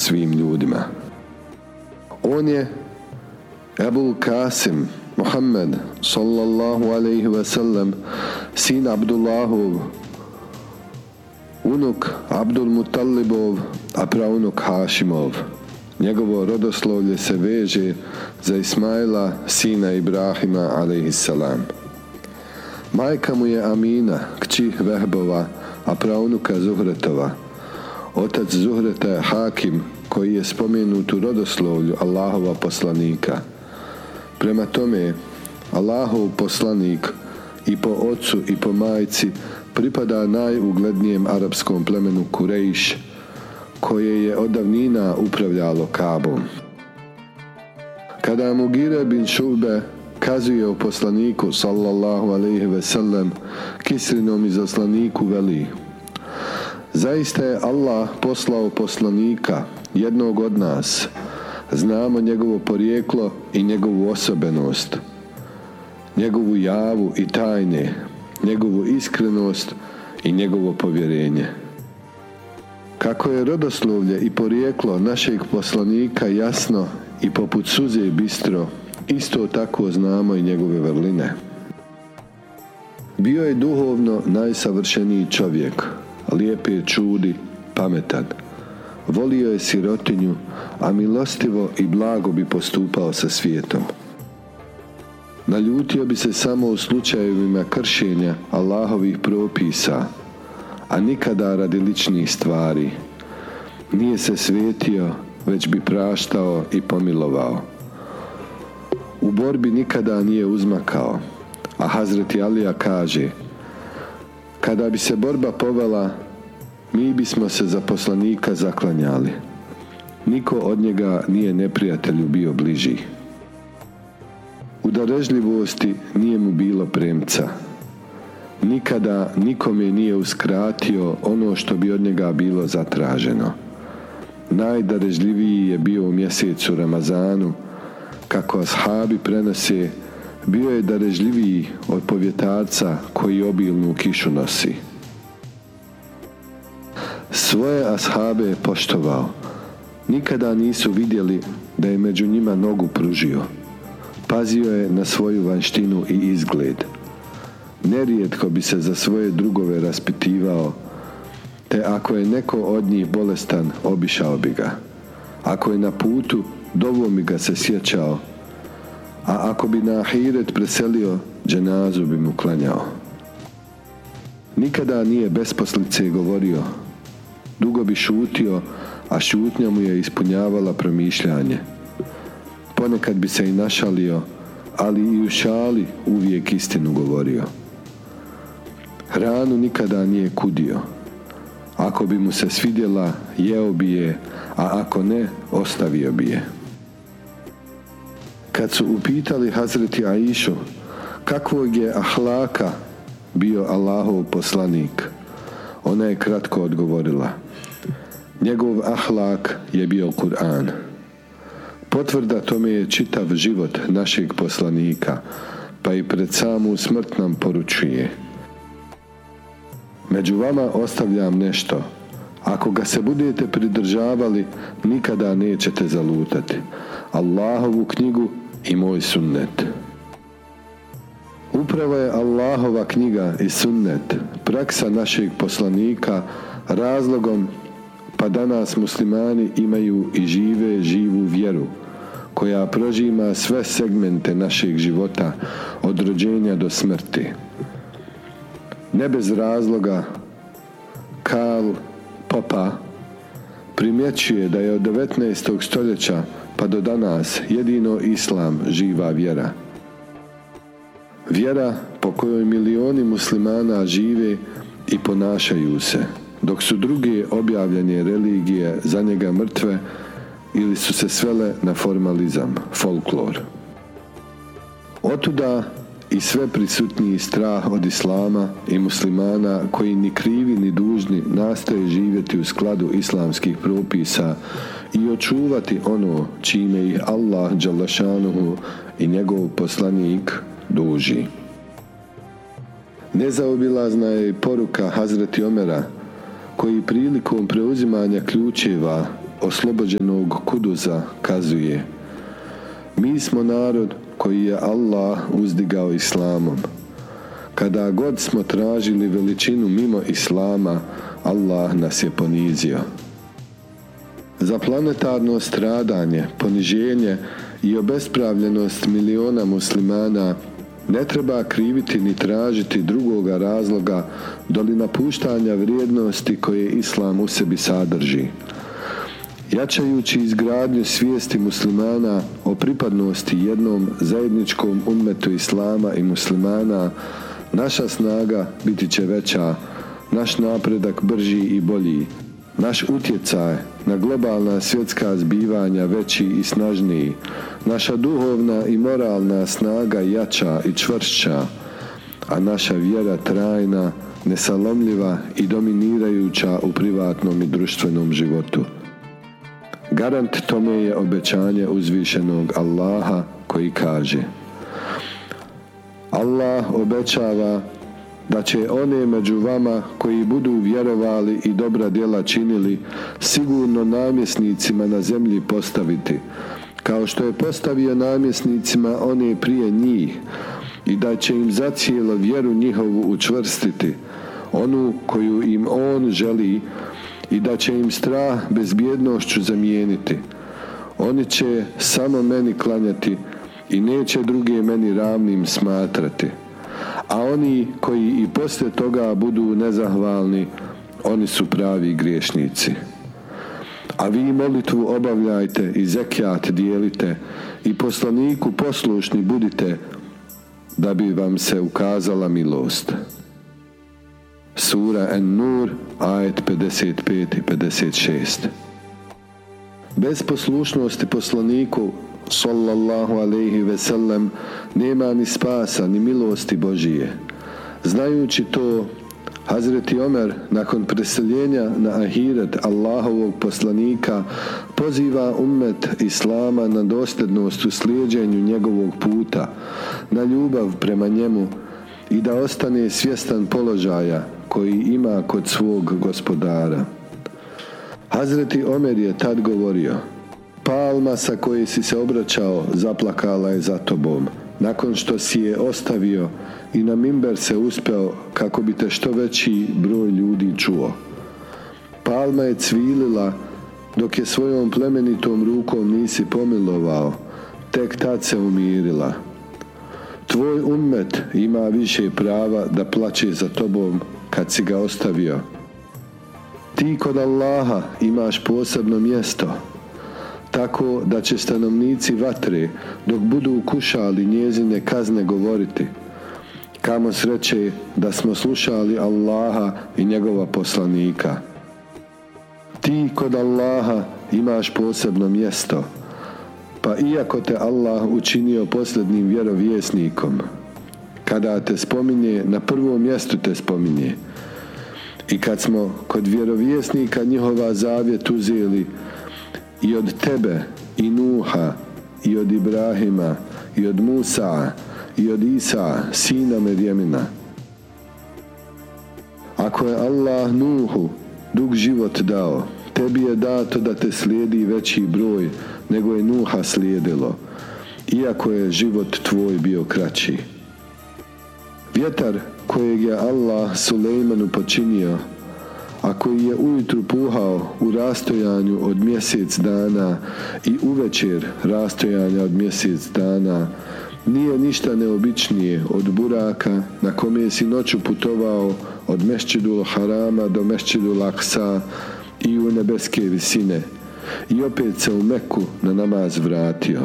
svim ljudima. On je Ebul Kasim Muhammed sallallahu alaihi ve sellem, sin Abdullahov, unuk Abdul Mutalibov, a praunuk Hašimov. Njegovo rodoslovlje se veže za Ismaila, sina Ibrahima alaihi salam. Majka mu je Amina, kći Vehbova, a praunuka Zuhretova. Otac Zuhreta je Hakim, koji je spomenut u rodoslovlju Allahova poslanika. Prema tome, Allahov poslanik i po ocu i po majci pripada najuglednijem arapskom plemenu Kurejš, koje je od davnina upravljalo Kabom. Kada Mugire bin Šube kazuje o poslaniku sallallahu alaihi ve sellem, Kisrinom izaslaniku veli: zaista je Allah poslao poslanika, jednog od nas. Znamo njegovo porijeklo i njegovu osobenost, njegovu javu i tajne, njegovu iskrenost i njegovo povjerenje. Kako je rodoslovlje i porijeklo našeg poslanika jasno i poput suze bistro, isto tako znamo i njegove vrline. Bio je duhovno najsavršeniji čovjek, lijepe čudi, pametan. Volio je sirotinju, a milostivo i blago bi postupao sa svijetom. Naljutio bi se samo u slučajevima kršenja Allahovih propisa, a nikada radi ličnih stvari. Nije se svetio, već bi praštao i pomilovao. U borbi nikada nije uzmakao, a Hazreti Alija kaže: kada bi se borba povela, mi bismo se za poslanika zaklanjali. Niko od njega nije neprijatelju bio bliži. U darežljivosti nije mu bilo premca. Nikada nikome nije uskratio ono što bi od njega bilo zatraženo. Najdarežljiviji je bio u mjesecu Ramazanu. Kako ashabi prenose, bio je darežljiviji od povjetarca koji obilnu kišu nosi. Svoje ashabe je poštovao. Nikada nisu vidjeli da je među njima nogu pružio. Pazio je na svoju vanštinu i izgled. Nerijetko bi se za svoje drugove raspitivao, te ako je neko od njih bolestan, obišao bi ga. Ako je na putu, dovom bi ga se sjećao, a ako bi na ahiret preselio, dženazu bi mu klanjao. Nikada nije besposlice govorio. Dugo bi šutio, a šutnja mu je ispunjavala promišljanje. Ponekad bi se i našalio, ali i u šali uvijek istinu govorio. Hranu nikada nije kudio. Ako bi mu se svidjela, jeo bi je, a ako ne, ostavio bi je. Kad su upitali Hazreti Aišu kakvog je ahlaka bio Allahov poslanik, ona je kratko odgovorila: njegov ahlak je bio Kur'an. Potvrda tome je čitav život našeg poslanika, pa i pred samu smrt nam poručuje: među vama ostavljam nešto. Ako ga se budete pridržavali, nikada nećete zalutati. Allahovu knjigu i moj sunnet. Upravo je Allahova knjiga i sunnet, praksa našeg poslanika, razlogom pa danas muslimani imaju i žive živu vjeru, koja prožima sve segmente našeg života od rođenja do smrti. Ne bez razloga Karl Popper primjećuje da je od 19. stoljeća pa do danas jedino islam živa vjera. Vjera po kojoj milioni muslimana žive i ponašaju se, dok su druge objavljene religije za njega mrtve ili su se svele na formalizam, folklor. Otuda i sve prisutniji strah od islama i muslimana koji ni krivi ni dužni nastoje živjeti u skladu islamskih propisa i očuvati ono čime ih Allah dželešanuhu i njegov poslanik duži. Nezaobilazna je poruka Hazreti Omera, koji prilikom preuzimanja ključeva oslobođenog Kuduza kazuje: mi smo narod koji je Allah uzdigao islamom. Kada god smo tražili veličinu mimo islama, Allah nas je ponizio. Za planetarno stradanje, poniženje i obespravljenost miliona muslimana ne treba kriviti ni tražiti drugoga razloga doli napuštanja vrijednosti koje islam u sebi sadrži. Jačajući izgradnju svijesti muslimana o pripadnosti jednom zajedničkom ummetu islama i muslimana, naša snaga biti će veća, naš napredak brži i bolji, naš utjecaj na globalna svjetska zbivanja veći i snažniji, naša duhovna i moralna snaga jača i čvršća, a naša vjera trajna, nesalomljiva i dominirajuća u privatnom i društvenom životu. Garant tome je obećanje uzvišenog Allaha koji kaže: Allah obećava da će one među vama koji budu vjerovali i dobra djela činili sigurno namjesnicima na zemlji postaviti, kao što je postavio namjesnicima one prije njih, i da će im zacijelo vjeru njihovu učvrstiti, onu koju im on želi, i da će im strah bezbjednošću zamijeniti. Oni će samo meni klanjati i neće druge meni ravnim smatrati. A oni koji i poslije toga budu nezahvalni, oni su pravi griješnici. A vi molitvu obavljajte i zekijat dijelite i poslaniku poslušni budite, da bi vam se ukazala milost. Sura An-Nur, ajet 55 i 56. Bez poslušnosti poslaniku sallallahu alejhi ve sellem nema ni spasa ni milosti Božije. Znajući to, Hazreti Omer nakon preseljenja na ahiret Allahovog poslanika poziva ummet islama na dosljednost u slijeđenju njegovog puta, na ljubav prema njemu i da ostane svjestan položaja koji ima kod svog gospodara. Hazreti Omer je tad govorio: palma sa koje si se obraćao zaplakala je za tobom, nakon što si je ostavio i na mimber se uspeo kako bi te što veći broj ljudi čuo. Palma je cvilila dok je svojom plemenitom rukom nisi pomilovao, tek tad se umirila. Tvoj ummet ima više prava da plače za tobom kad si ga ostavio. Ti kod Allaha imaš posebno mjesto, tako da će stanovnici vatre dok budu kušali njezine kazne govoriti: kamo sreće da smo slušali Allaha i njegova poslanika. Ti kod Allaha imaš posebno mjesto, pa iako te Allah učinio posljednjim vjerovjesnikom, kada te spominje, na prvom mjestu te spominje. I kad smo kod vjerovjesnika njihova zavjet uzeli i od tebe, i Nuha, i od Ibrahima, i od Musa, i od Isa, sina Merjemina. Ako je Allah Nuhu dug život dao, tebi je dato da te slijedi veći broj nego je Nuha slijedilo, iako je život tvoj bio kraći. Vjetar kojeg je Allah Sulejmanu počinio, a koji je ujutru puhao u rastojanju od mjesec dana i uvečer rastojanja od mjesec dana, nije ništa neobičnije od buraka na kome si noću putovao od Mešćidul Harama do Mešćidul Aksa i u nebeske visine, i opet se u Meku na namaz vratio.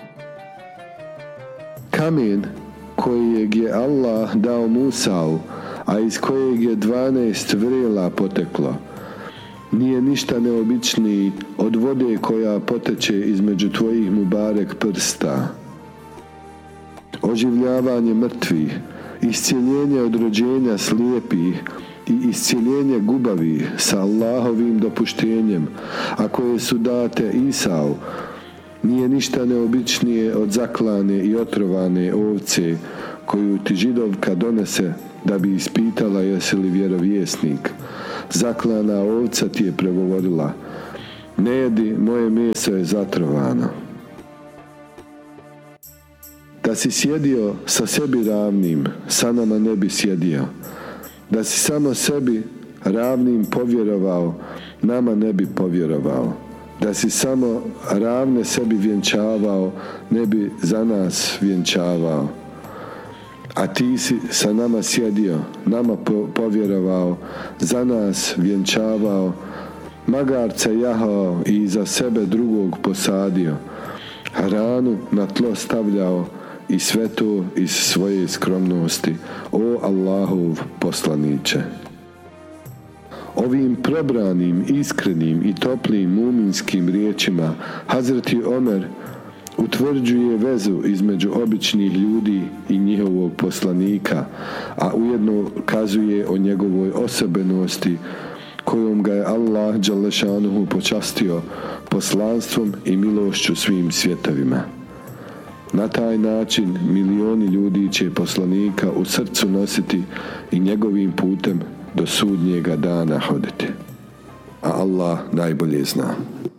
Kamen kojeg je Allah dao Musau, a iz kojeg je 12 vrela poteklo, nije ništa neobičniji od vode koja poteče između tvojih mubarek prsta. Oživljavanje mrtvih, iscjeljenje od rođenja slijepih i iscjeljenje gubavih sa Allahovim dopuštenjem, a koje su date Isau, nije ništa neobičnije od zaklane i otrovane ovce koju ti židovka donese da bi ispitala jesi li vjerovjesnik. Zaklana ovca ti je pregovorila: ne jedi, moje meso je zatrovano. Da si sjedio sa sebi ravnim, sa nama ne bi sjedio. Da si samo sebi ravnim povjerovao, nama ne bi povjerovao. Da si samo ravne sebi vjenčavao, ne bi za nas vjenčavao. A ti si sa nama sjedio, nama povjerovao, za nas vjenčavao, magarca jahao i iza sebe drugog posadio, hranu na tlo stavljao i sve to iz svoje skromnosti, o Allahov poslaniče. Ovim probranim, iskrenim i toplim muminskim riječima Hazreti Omer utvrđuje vezu između običnih ljudi i njihovog poslanika, a ujedno kazuje o njegovoj osobenosti kojom ga je Allah dželešanuhu počastio poslanstvom i milošću svim svjetovima. Na taj način milioni ljudi će poslanika u srcu nositi i njegovim putem do sudnjega dana hoditi. A Allah najbolje zna.